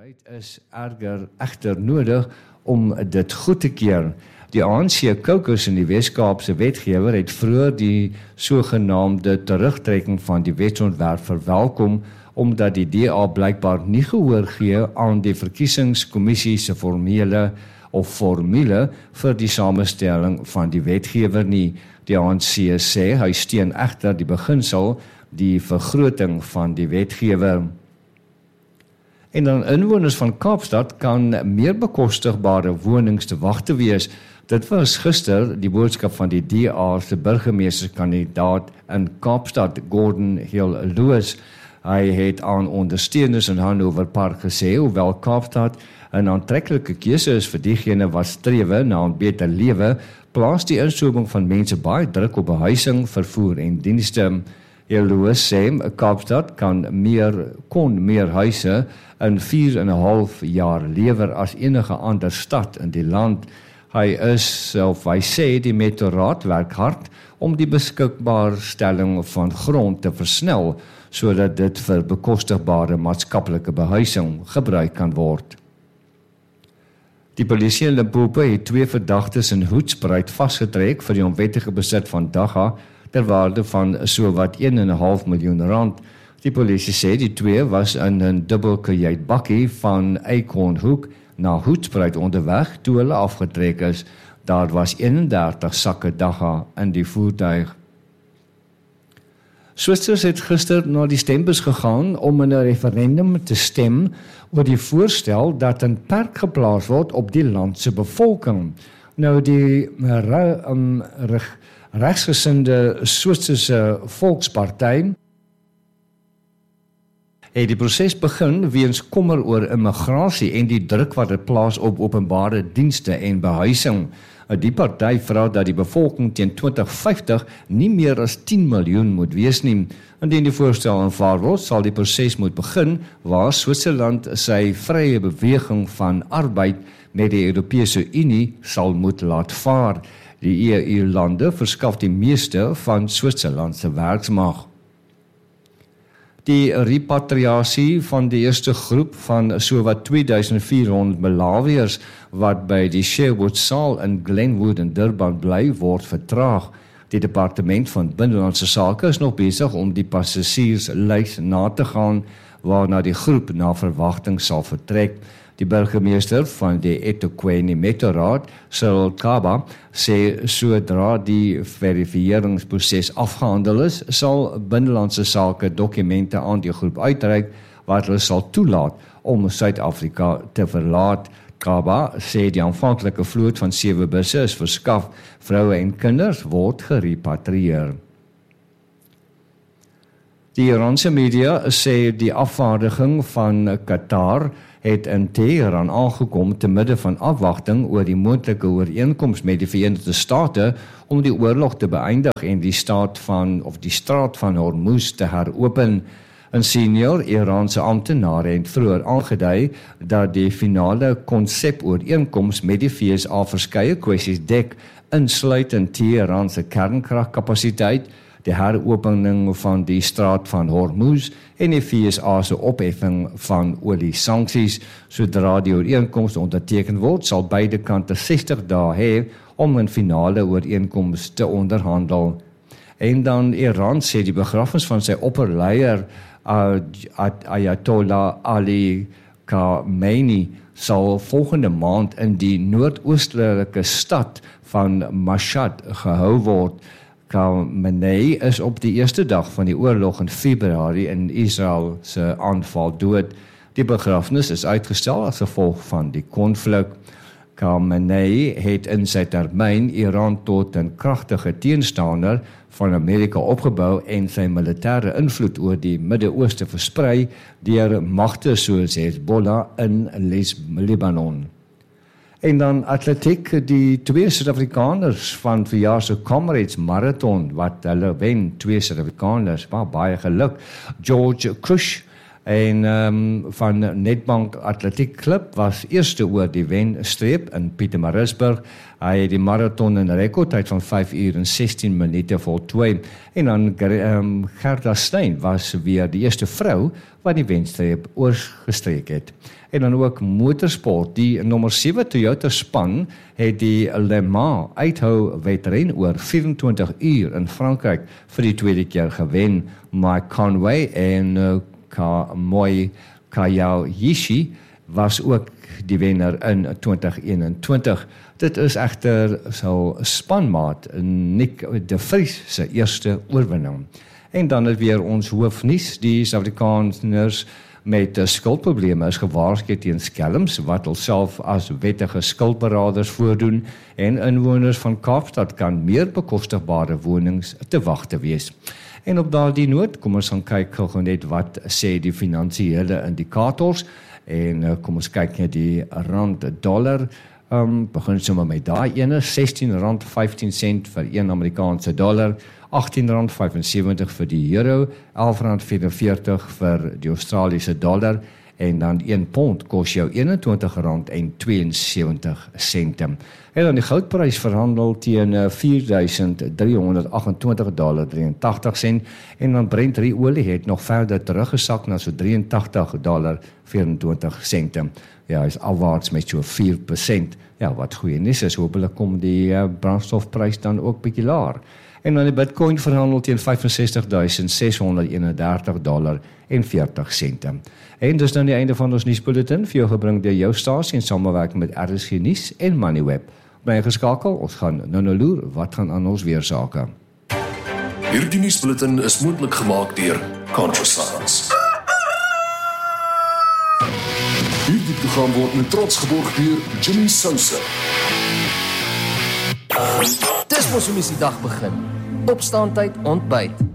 Beleid is egter nodig om dit goed te keer. Die ANC caucus in die Wes-Kaapse wetgewer het vroeër die sogenaamde terugtrekking van die wetsontwerp verwelkom, omdat die DA blykbaar nie gehoor gee aan die verkiesingskommissie se formule vir die samestelling van die wetgewer nie. Die ANC sê hy steun egter die beginsel, die vergroting van die wetgewer. En dan inwoners van Kaapstad kan meer bekostigbare wonings te wag te wees. Dit was gister die boodskap van die DA se burgemeesterskandidaat in Kaapstad, Gordon Hill Lewis. Hy het aan ondersteuners in Hanover Park gesê, hoewel Kaapstad 'n aantreklike keuse is vir diegene wat strewe na 'n beter lewe, plaas die instroming van mense baie druk op behuising, vervoer en dienste. Lewis sê Kaapstad kon meer huise in 4,5 jaar lewer as enige ander stad in die land. Hy sê die Metroraad werk hard om die beskikbaarstelling van grond te versnel, sodat dit vir bekostigbare maatskaplike behuising gebruik kan word. Die polisie in Limpopo het 2 verdagtes in Hoedspruit vasgetrek vir die onwettige besit van dagga ter waarde van sowat 1,5 miljoen rand. Die polisie sê die 2 was in 'n dubbelkajuitbakkie van Eikenhoek na Hoedspruit onderweg toe hulle afgetrek is. Daar was 31 sakke dagga in die voertuig. Switsers het gister na die stembus gegaan om in 'n referendum te stem oor die voorstel dat 'n perk geplaas word op die land se bevolking. Nou die regsgesinde Switserse Volksparty het die proses begin weens kommer oor immigrasie en die druk wat dit plaas op openbare dienste en behuising. Die party vra dat die bevolking teen 2050 nie meer as 10 miljoen moet wees nie. Indien die voorstel aanvaar word, sal die proses moet begin waar Switserland sy vrye beweging van arbeid met die Europese Unie sal moet laat vaar. Die EU-lande verskaf die meeste van Switserland se werksmag. Die repatriasie van die eerste groep van sowat 2400 Malawiërs wat by die Sherwood Saal in Glenwood in Durban bly, word vertraag. Die departement van Binnelandse Sake is nog besig om die passasierslys na te gaan, waarna die groep na verwagting sal vertrek. Die burgemeester van die eThekwini Metroraad, Cyril Kaba, sê sodra die verifieringsproses afgehandel is, sal Binnelandse Sake dokumente aan die groep uitreik wat hulle sal toelaat om Suid-Afrika te verlaat. Kaba sê die aanvanklike vloot van 7 busse is verskaf, vroue en kinders word gerepatrieer. Die Iranse media sê die afvaardiging van Qatar het in Teheran aangekom te midde van afwagting oor die moontlike ooreenkoms met die Verenigde State om die oorlog te beëindig en die straat van Hormuz te heropen. 'n Senior Iraanse amptenaar het vroeër aangedui dat die finale konsepooreenkoms met die VSA verskeie kwessies dek, insluitend Teheran se kernkragkapasiteit, die heropening van die straat van Hormuz en die VSA se opheffing van olie-sanksies. Sodra die ooreenkoms onderteken word, sal beide kante 60 dae hê om 'n finale ooreenkoms te onderhandel. En dan Iran sê die begrafnis van sy opperleier Ayatollah Ali Khamenei sal volgende maand in die noordoostelike stad van Mashhad gehou word. Khamenei is op die eerste dag van die oorlog in Februarie in Israel se aanval dood. Die begrafnis is uitgestel as gevolg van die konflik. Khamenei het in sy termyn Iran tot 'n kragtige teenstander van Amerika opgebou en sy militêre invloed oor die Midde-Ooste versprei deur magte soos Hezbollah in Libanon. En dan atletiek, die 2 Suid-Afrikaners van verjaar se Comrades Marathon wat hulle wen, 2 Suid-Afrikaners, baie geluk. George Krush En van Nedbank Atletiek Club was eerste oor die wenstreep in Pietermaritzburg. Hy het die marathon in 'n rekordtyd van 5 uur en 16 minute voltooi. En dan Gerda Steyn was weer die eerste vrou wat die wenstreep oorgestreek het. En dan ook motorsport, die nommer 7 Toyota span het die Le Mans uithou wedren oor 24 uur in Frankryk vir die tweede keer gewen. Mike Conway en Kamui Kobayashi was ook die wenner in 2021. Dit is egter so spanmaat Nick de Vries se eerste oorwinning. En dan het weer ons hoofnuus, die Suid-Afrikaners met skuldprobleme is gewaarsku teen skelms wat hulself as wettige skuldberaders voordoen en inwoners van Kaapstad kan meer bekostigbare wonings te wagte wees. En op daardie noot, kom ons gaan kyk gou net wat sê die finansiële indikators en kom ons kyk net die rand-dollar. Begin sommer met daai ene, R16.15 vir 1 Amerikaanse dollar, R18.75 vir die euro, R11.44 vir die Australiese dollar en dan 1 pond kos jou R21.72. En dan die goudprys verhandel teen $4,328.83 en dan Brent olie het nog verder teruggesak na so $83.24. Ja, is afwaarts met so 4%. Ja, wat goeie nuus is, hopelik kom die brandstofprys dan ook bietjie laer. En dan die Bitcoin verhandel teen $65.631.40. En dis dan die einde van ons nuusbulletin, vir jou gebring deur jou stasie in samewerking met RSG Nuus en Moneyweb. Bly geskakel, ons gaan nou loer wat gaan aan ons weer sake. Hierdie nuusbulletin is moontlik gemaak deur Controscience. Hierdie program word met trots geborg deur Jimmy Sousa. Dis mos hoe mens die dag begin. Opstaan tyd, ontbyt.